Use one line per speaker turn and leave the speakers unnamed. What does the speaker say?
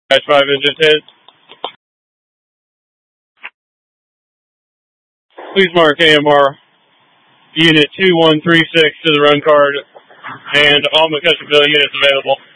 Dash 5 engine 10. Please mark AMR Unit 2136 to the run card and all McCutcheonville units available.